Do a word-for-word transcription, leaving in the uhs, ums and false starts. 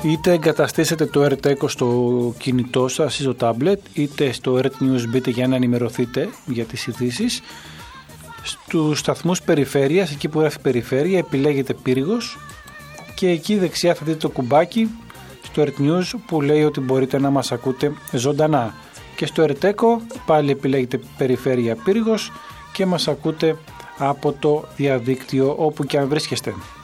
Είτε εγκαταστήσετε το Earth Echo στο κινητό σας ή στο tablet, είτε στο Earth News μπείτε για να ενημερωθείτε για τις ειδήσεις. Στους σταθμούς περιφέρειας, εκεί που γράφει περιφέρεια, επιλέγετε πύργος και εκεί δεξιά θα δείτε το κουμπάκι στο Earth News που λέει ότι μπορείτε να μας ακούτε ζωντανά. Και στο Earth Echo πάλι επιλέγετε περιφέρεια πύργος και μας ακούτε από το διαδίκτυο όπου και αν βρίσκεστε.